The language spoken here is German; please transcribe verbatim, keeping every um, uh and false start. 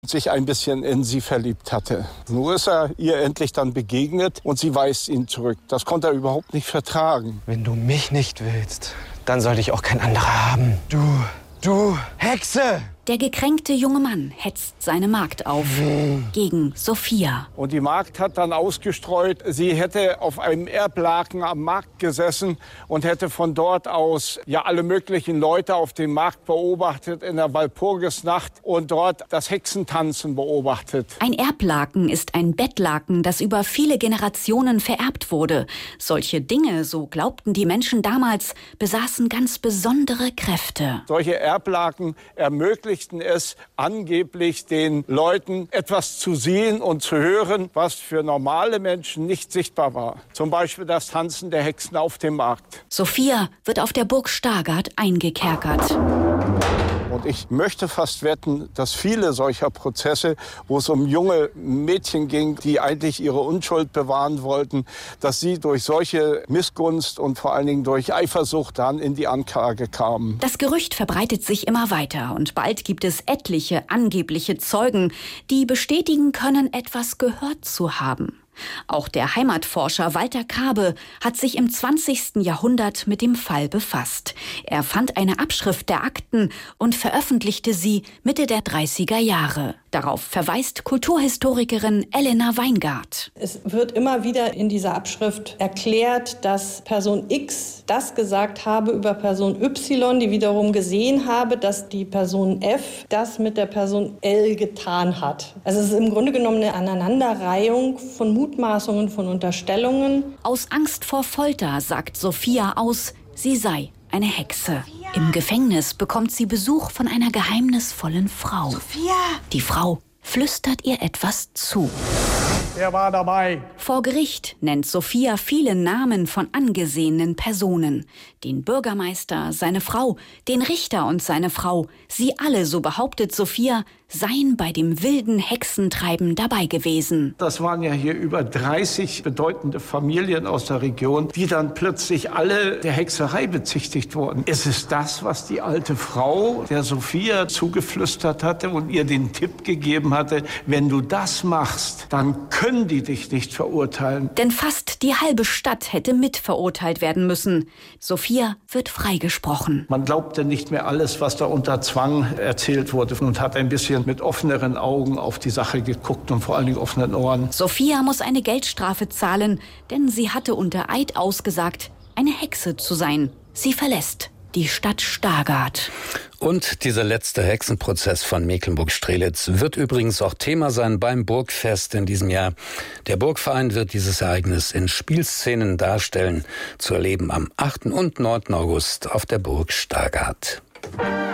sich ein bisschen in sie verliebt hatte. Nur ist er ihr endlich dann begegnet und sie weist ihn zurück. Das konnte er überhaupt nicht vertragen. Wenn du mich nicht willst, dann sollte ich auch kein anderer haben. Du, du Hexe! Der gekränkte junge Mann hetzt seine Magd auf gegen Sophia. Und die Magd hat dann ausgestreut, sie hätte auf einem Erblaken am Markt gesessen und hätte von dort aus ja alle möglichen Leute auf dem Markt beobachtet in der Walpurgisnacht und dort das Hexentanzen beobachtet. Ein Erblaken ist ein Bettlaken, das über viele Generationen vererbt wurde. Solche Dinge, so glaubten die Menschen damals, besaßen ganz besondere Kräfte. Solche Erblaken ermöglichen es angeblich den Leuten etwas zu sehen und zu hören, was für normale Menschen nicht sichtbar war. Zum Beispiel das Tanzen der Hexen auf dem Markt. Sophia wird auf der Burg Stargard eingekerkert. Und ich möchte fast wetten, dass viele solcher Prozesse, wo es um junge Mädchen ging, die eigentlich ihre Unschuld bewahren wollten, dass sie durch solche Missgunst und vor allen Dingen durch Eifersucht dann in die Anklage kamen. Das Gerücht verbreitet sich immer weiter und bald gibt es etliche angebliche Zeugen, die bestätigen können, etwas gehört zu haben. Auch der Heimatforscher Walter Kabe hat sich im zwanzigsten Jahrhundert mit dem Fall befasst. Er fand eine Abschrift der Akten und veröffentlichte sie Mitte der dreißiger Jahre. Darauf verweist Kulturhistorikerin Elena Weingart. Es wird immer wieder in dieser Abschrift erklärt, dass Person X das gesagt habe über Person Y, die wiederum gesehen habe, dass die Person F das mit der Person L getan hat. Also es ist im Grunde genommen eine Aneinanderreihung von Mutmaßungen, von Unterstellungen. Aus Angst vor Folter sagt Sophia aus, sie sei eine Hexe. Im Gefängnis bekommt sie Besuch von einer geheimnisvollen Frau. Sophia! Die Frau flüstert ihr etwas zu. Wer war dabei? Vor Gericht nennt Sophia viele Namen von angesehenen Personen. Den Bürgermeister, seine Frau, den Richter und seine Frau. Sie alle, so behauptet Sophia, seien bei dem wilden Hexentreiben dabei gewesen. Das waren ja hier über dreißig bedeutende Familien aus der Region, die dann plötzlich alle der Hexerei bezichtigt wurden. Ist es das, was die alte Frau der Sophia zugeflüstert hatte und ihr den Tipp gegeben hatte, wenn du das machst, dann können die dich nicht verurteilen? Denn fast die halbe Stadt hätte mitverurteilt werden müssen. Sophia wird freigesprochen. Man glaubte nicht mehr alles, was da unter Zwang erzählt wurde und hat ein bisschen mit offeneren Augen auf die Sache geguckt und vor allen Dingen offenen Ohren. Sophia muss eine Geldstrafe zahlen, denn sie hatte unter Eid ausgesagt, eine Hexe zu sein. Sie verlässt die Stadt Stargard. Und dieser letzte Hexenprozess von Mecklenburg-Strelitz wird übrigens auch Thema sein beim Burgfest in diesem Jahr. Der Burgverein wird dieses Ereignis in Spielszenen darstellen, zu erleben am achten und neunten August auf der Burg Stargard.